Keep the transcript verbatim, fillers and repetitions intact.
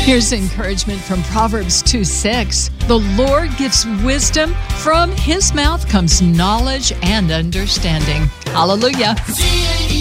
Here's encouragement from Proverbs two six. The Lord gives wisdom. From His mouth comes knowledge and understanding. Hallelujah.